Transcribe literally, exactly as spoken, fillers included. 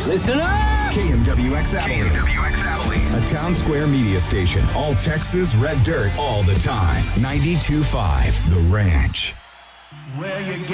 Listen up! K M W X Abilene. K M W X Abilene. A Town Square media station. All Texas red dirt all the time. ninety-two point five The Ranch. Where you get